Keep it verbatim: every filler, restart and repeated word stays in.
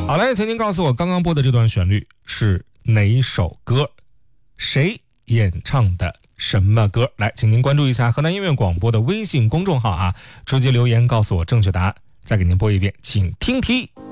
好嘞，请您告诉我刚刚播的这段旋律是哪首歌，谁演唱的什么歌？来，请您关注一下河南音乐广播的微信公众号啊，直接留言告诉我正确答案。再给您播一遍，请听题。